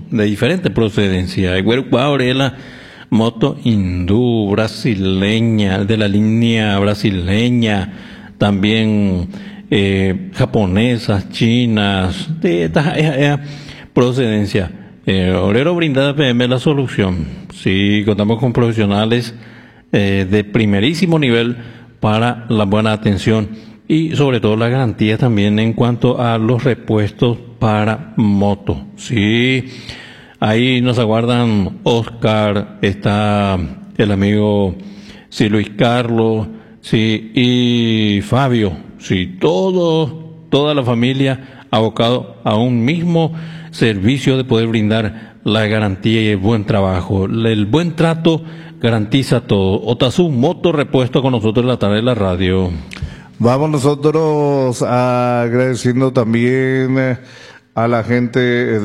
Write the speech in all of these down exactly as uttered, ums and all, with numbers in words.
de diferente procedencia. La moto hindú, brasileña, de la línea brasileña, también eh, japonesas, chinas, de esta eh, eh, procedencia. Eh, Obrero Brindada P M la solución. Sí, contamos con profesionales eh, de primerísimo nivel para la buena atención y sobre todo la garantía también en cuanto a los repuestos para moto. Sí, ahí nos aguardan Oscar, está el amigo sí, Luis Carlos, sí, y Fabio, sí, todo, toda la familia abocado a un mismo servicio de poder brindar la garantía y el buen trabajo. El buen trato garantiza todo. Otazu Moto Repuesto con nosotros en la tarde de la radio. Vamos nosotros agradeciendo también eh, a la gente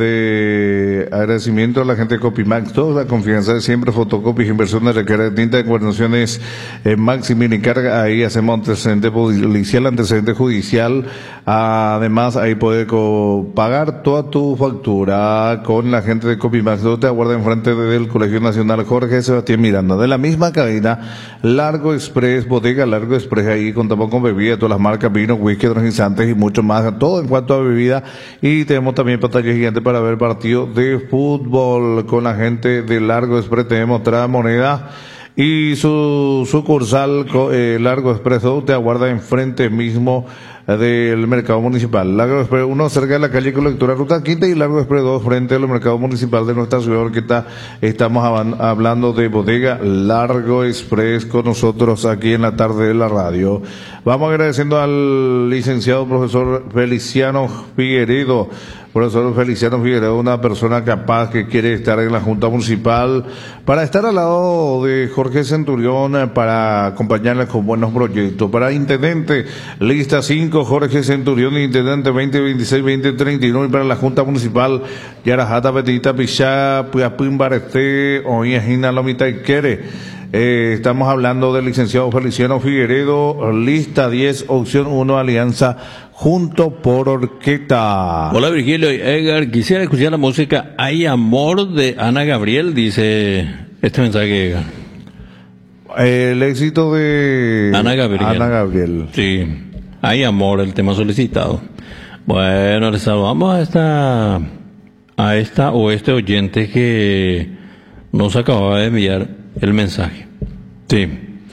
de agradecimiento a la gente de Copimax, toda la confianza de siempre, fotocopias, inversiones, recarga de tinta, coordinaciones en Maximil carga, ahí hacemos antecedente policial, antecedente judicial, además ahí puedes pagar toda tu factura con la gente de Copimax, todo te aguarda enfrente del Colegio Nacional Jorge Sebastián Miranda, de la misma cadena, Largo Express, Bodega Largo Express, ahí contamos con bebidas, todas las marcas, vino, whisky, energizantes y mucho más, todo en cuanto a bebida, y tenemos también pantalla gigante para ver partido de fútbol con la gente de Largo Express. Tenemos Trada Moneda y su sucursal eh, Largo Express te aguarda enfrente mismo del mercado municipal. Largo Express uno cerca de la calle Colectora Ruta Quinta y Largo Express dos frente al mercado municipal de nuestra ciudad Orqueta. Estamos hablando de Bodega Largo Express con nosotros aquí en la tarde de la radio. Vamos agradeciendo al licenciado profesor Feliciano Figueredo. Profesor Feliciano Figueredo, una persona capaz que quiere estar en la Junta Municipal para estar al lado de Jorge Centurión, para acompañarle con buenos proyectos. Para Intendente, lista cinco, Jorge Centurión, Intendente veinte veintiséis veinte treinta y nueve, y para la Junta Municipal, Yarajata Petita Pichá, Puapín Barete, Oñejina Lomita y Quere. Eh, estamos hablando del licenciado Feliciano Figueredo, lista diez, opción uno, Alianza Junto por Orqueta. Hola Virgilio y Edgar, quisiera escuchar la música Hay Amor de Ana Gabriel, dice este mensaje, Edgar. El éxito de Ana Gabriel. Ana Gabriel. Sí, Hay Amor, el tema solicitado. Bueno, les saludamos a esta, a esta o este oyente que nos acababa de enviar el mensaje. Sí.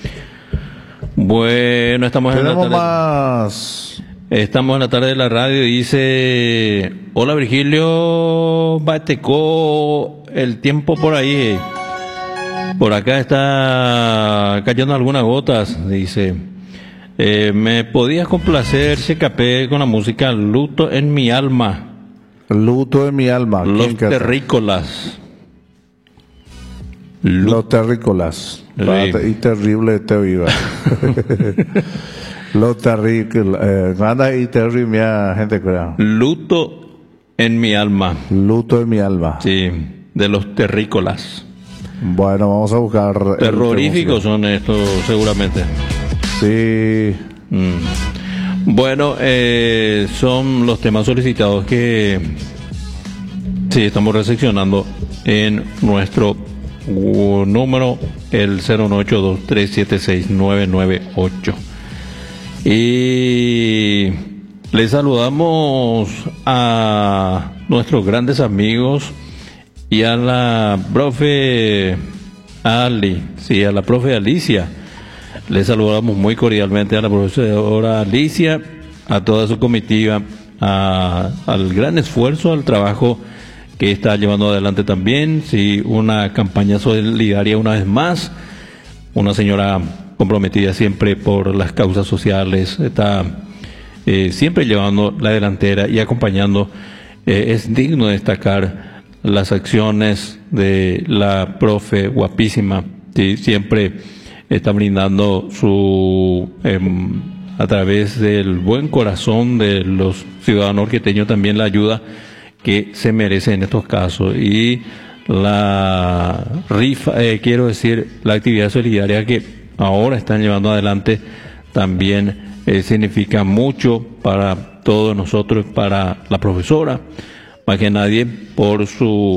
Bueno, estamos en la tarde. más. Estamos en la tarde de la radio y dice, hola Virgilio, bateco el tiempo por ahí. Por acá está cayendo algunas gotas, dice. Eh, ¿Me podías complacer, C K P, con la música Luto en mi alma? Luto en mi alma. Los terrícolas. Los terrícolas. Sí. Y terrible te viva. Los terrícolas. Eh, Gana y terrible, gente. Luto en mi alma. Luto en mi alma. Sí, de los terrícolas. Bueno, vamos a buscar. Terroríficos son estos, seguramente. Sí. Mm. Bueno, eh, son los temas solicitados que sí estamos recepcionando en nuestro uh, número, el cero nueve ocho dos tres siete seis nueve nueve ocho. Y les saludamos a nuestros grandes amigos y a la profe Ali, sí, a la profe Alicia. Les saludamos muy cordialmente a la profesora Alicia, a toda su comitiva, a, al gran esfuerzo, al trabajo que está llevando adelante también, sí, una campaña solidaria una vez más, una señora comprometida siempre por las causas sociales, está eh, siempre llevando la delantera y acompañando. Eh, es digno de destacar las acciones de la profe guapísima, ¿sí? Siempre está brindando su eh, a través del buen corazón de los ciudadanos orqueteños también la ayuda que se merece en estos casos, y la rifa, eh, quiero decir, la actividad solidaria que ahora están llevando adelante también eh, significa mucho para todos nosotros, para la profesora, más que nadie, por su